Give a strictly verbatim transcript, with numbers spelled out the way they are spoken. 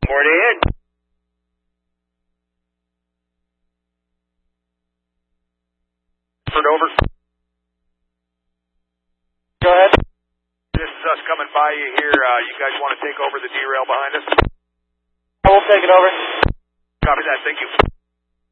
Port ahead. Over. Go ahead. This is us coming by you here. Uh, you guys want to take over the derail behind us? I will take it over. Copy that. Thank you.